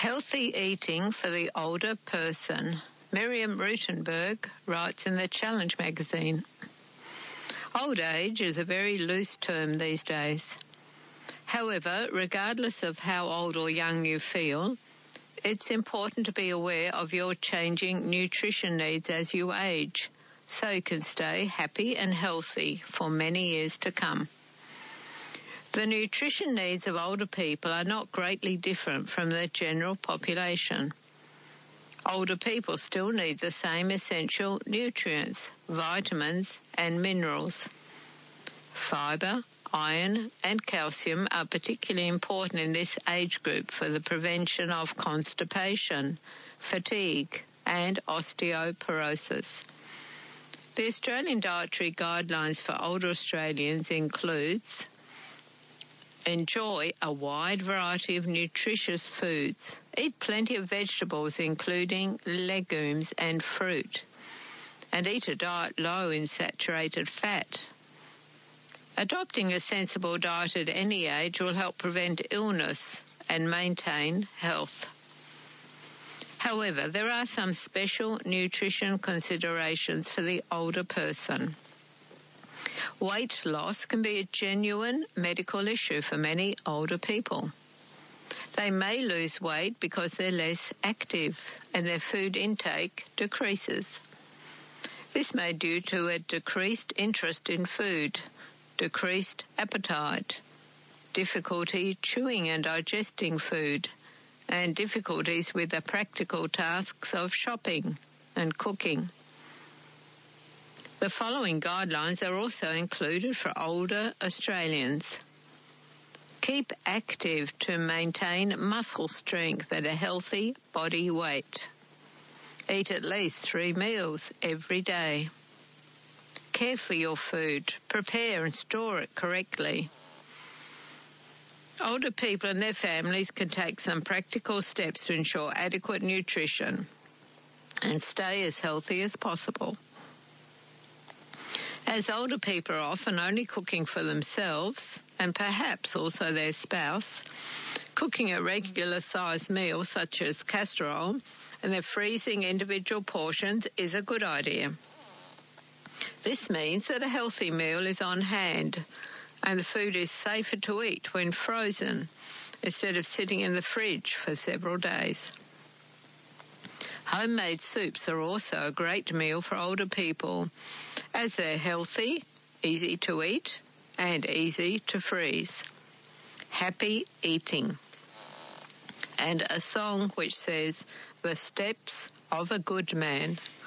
Healthy eating for the older person. Miriam Rutenberg writes in the Challenge magazine, "Old age is a very loose term these days. However, regardless of how old or young you feel, it's important to be aware of your changing nutrition needs as you age, so you can stay happy and healthy for many years to come." The nutrition needs of older people are not greatly different from the general population. Older people still need the same essential nutrients, vitamins and minerals. Fibre, iron and calcium are particularly important in this age group for the prevention of constipation, fatigue and osteoporosis. The Australian Dietary Guidelines for older Australians includes: enjoy a wide variety of nutritious foods. Eat plenty of vegetables, including legumes and fruit. And eat a diet low in saturated fat. Adopting a sensible diet at any age will help prevent illness and maintain health. However, there are some special nutrition considerations for the older person. Weight loss can be a genuine medical issue for many older people. They may lose weight because they're less active and their food intake decreases. This may be due to a decreased interest in food, decreased appetite, difficulty chewing and digesting food, and difficulties with the practical tasks of shopping and cooking. The following guidelines are also included for older Australians. Keep active to maintain muscle strength at a healthy body weight. Eat at least 3 meals every day. Care for your food. Prepare and store it correctly. Older people and their families can take some practical steps to ensure adequate nutrition and stay as healthy as possible. As older people are often only cooking for themselves and perhaps also their spouse, cooking a regular-sized meal such as casserole and then freezing individual portions is a good idea. This means that a healthy meal is on hand and the food is safer to eat when frozen instead of sitting in the fridge for several days. Homemade soups are also a great meal for older people as they're healthy, easy to eat, and easy to freeze. Happy eating. And a song which says, "The Steps of a Good Man."